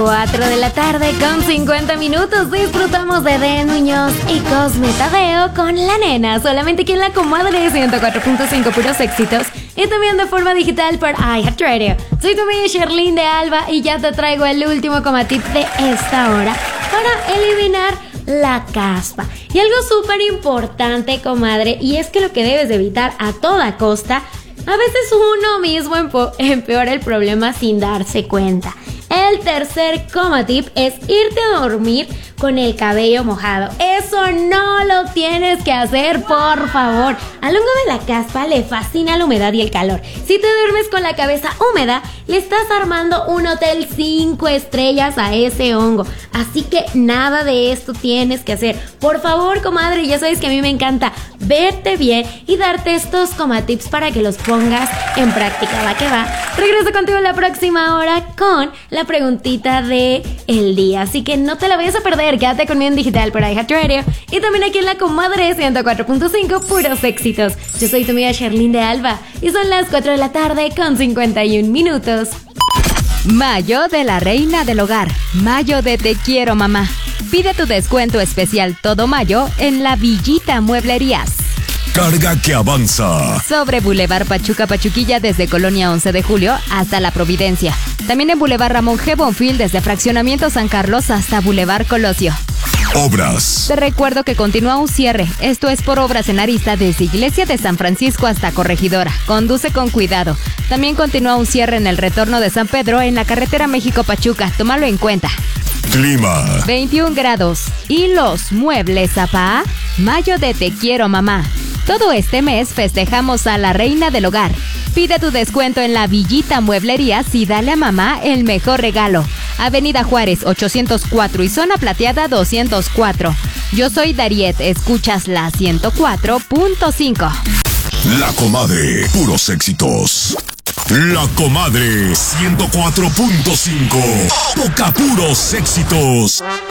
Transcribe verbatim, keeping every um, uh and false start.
cuatro de la tarde con cincuenta minutos. Disfrutamos de Den Muñoz y Cosme Tadeo con La Nena, solamente aquí en La Comadre ciento cuatro punto cinco, puros éxitos. Y también de forma digital por iHeartRadio. Soy tu amiga Sherlyn de Alba y ya te traigo el último comatip de esta hora para eliminar la caspa. Y algo súper importante, comadre, y es que lo que debes de evitar a toda costa, a veces uno mismo empo- empeora el problema sin darse cuenta. El tercer comatip es irte a dormir con el cabello mojado. Eso no lo tienes que hacer, por favor. Al hongo de la caspa le fascina la humedad y el calor. Si te duermes con la cabeza húmeda, le estás armando un hotel cinco estrellas a ese hongo. Así que nada de esto tienes que hacer. Por favor, comadre, ya sabes que a mí me encanta verte bien y darte estos comatips para que los pongas en práctica. Va que va. Regreso contigo la próxima hora con la preguntita de el día. Así que no te la vayas a perder. Quédate conmigo en digital por iHeartRadio y también aquí en La Comadre ciento cuatro punto cinco, puros éxitos. Yo soy tu amiga Sherlyn de Alba y son las cuatro de la tarde con cincuenta y un minutos. Mayo de la reina del hogar. Mayo de Te Quiero Mamá. Pide tu descuento especial todo mayo en La Villita Mueblerías. Carga que avanza. Sobre Boulevard Pachuca Pachuquilla desde Colonia once de julio hasta La Providencia. También en Boulevard Ramón G. Bonfil desde Fraccionamiento San Carlos hasta Boulevard Colosio. Obras. Te recuerdo que continúa un cierre. Esto es por obras en Arista desde Iglesia de San Francisco hasta Corregidora. Conduce con cuidado. También continúa un cierre en el retorno de San Pedro en la carretera México-Pachuca. Tómalo en cuenta. Clima. veintiún grados. ¿Y los muebles, papá? Mayo de Te Quiero Mamá. Todo este mes festejamos a la reina del hogar. Pide tu descuento en La Villita Mueblerías y dale a mamá el mejor regalo. Avenida Juárez ochocientos cuatro y Zona Plateada doscientos cuatro. Yo soy Dariet, escuchas la ciento cuatro punto cinco. La Comadre, puros éxitos. La Comadre ciento cuatro punto cinco. Toca puros éxitos.